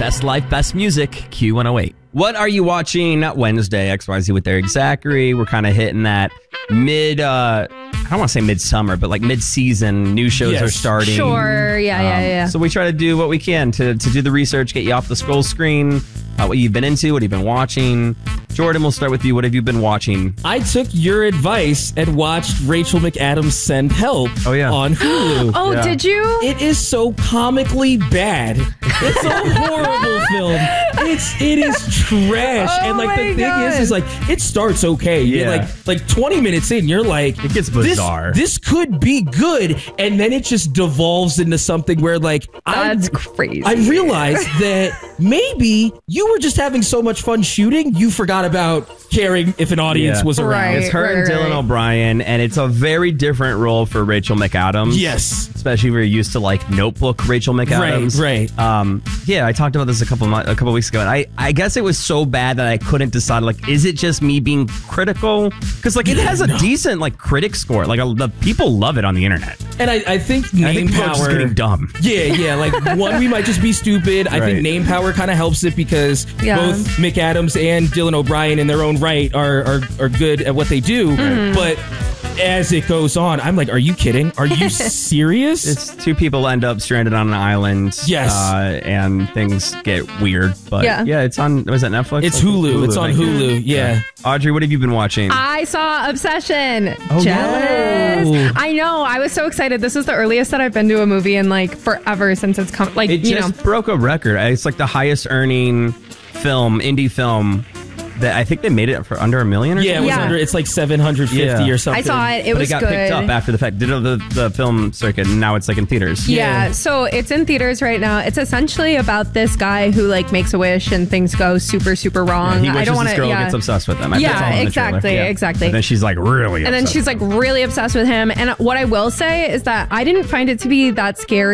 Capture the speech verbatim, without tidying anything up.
Best life, best music, Q one oh eight. What are you watching Wednesday? X Y Z with Eric Zachary. We're kind of hitting that mid, uh, I don't want to say midsummer, but like mid-season. New shows Yes. are starting. Sure, yeah, yeah, yeah. So we try to do what we can to, to do the research, get you off the scroll screen, uh, what you've been into, what you've been watching. Jordan, we'll start with you. What have you been watching? I took your advice and watched Rachel McAdams Send Help Oh, yeah. on Hulu. Oh, Yeah. did you? It is so comically bad. It's a horrible film. It's it is trash. Oh and like my the thing God. is, is like it starts okay. You're Yeah. like like twenty minutes in, you're like It gets this- bizarre. This, could be good, and then it just devolves into something where like That's I, crazy. I realized that maybe you were just having so much fun shooting, you forgot about caring if an audience Yeah. was around. Right. It's her and right, Dylan right. O'Brien, and it's a very different role for Rachel McAdams. Yes. Especially if you're used to like Notebook Rachel McAdams. Right, right. Um, yeah, I talked about this a couple mo- a couple weeks ago, and I, I guess it was so bad that I couldn't decide. Like, is it just me being critical? Because like it has a No. decent like critic score. Like a, the people love it on the internet. And I, I think And name I think people are power just getting dumb. Yeah, yeah. Like one, we might just be stupid. I Right. think name power kind of helps it because Yeah. both McAdams and Dylan O'Brien, in their own right, are are, are good at what they do. But as it goes on, I'm like, are you kidding? Are you serious? It's two people end up stranded on an island. Yes. uh, and things get weird. But Yeah. yeah, it's on. Was it Netflix? It's Hulu. It's on thank you. Hulu. Yeah. Audrey, what have you been watching? I saw Obsession. Oh, Jealous. no. I know. I was so excited. This is the earliest that I've been to a movie in like forever since it's come. Like, It you just know. broke a record. It's like the highest earning film, indie film, that I think they made it for under a million or Yeah, it was Yeah. under. It's like seven hundred fifty Yeah. or something. I saw it. It but was it got good. picked up after the fact. Did the, the film circuit, and now it's like in theaters. Yeah, Yeah. so it's in theaters right now. It's essentially about this guy who like makes a wish and things go super, super wrong. He wishes I don't want this to. girl Yeah. gets obsessed with him. I- Yeah, that's all in the trailer. exactly, exactly. And then she's like really and then obsessed she's with like him. really obsessed with him. And what I will say is that I didn't find it to be that scary.